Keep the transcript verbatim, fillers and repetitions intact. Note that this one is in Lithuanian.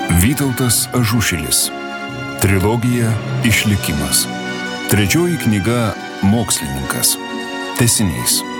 Vytautas Ažušilis. Trilogija Išlikimas. Trečioji knyga Mokslininkas. Tęsinys.